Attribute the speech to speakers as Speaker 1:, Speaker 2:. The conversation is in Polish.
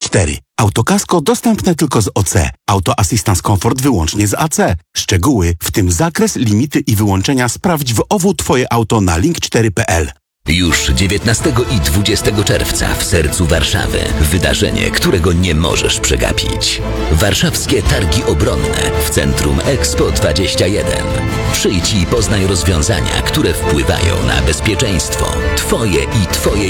Speaker 1: 4. Autokasko dostępne tylko z OC. Auto Assistance Comfort wyłącznie z AC. Szczegóły, w tym zakres, limity i wyłączenia sprawdź w OWU Twoje auto na link4.pl.
Speaker 2: Już 19 i 20 czerwca w sercu Warszawy wydarzenie, którego nie możesz przegapić. Warszawskie Targi Obronne w centrum Expo 21. Przyjdź i poznaj rozwiązania, które wpływają na bezpieczeństwo Twoje i Twoje